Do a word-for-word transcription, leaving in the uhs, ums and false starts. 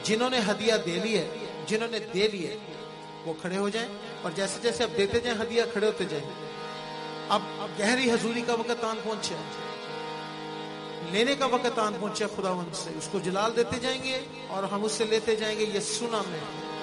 जिन्होंने हदिया दे ली है, जिन्होंने दे ली है, वो खड़े हो जाएं और जैसे जैसे अब देते जाएं हदिया खड़े होते जाएं। अब अब गहरी हजूरी का वक्त आन पहुंचे, लेने का वक्त आन पहुंचे खुदावंद से, उसको जलाल देते जाएंगे और हम उससे लेते जाएंगे। ये सुना मैं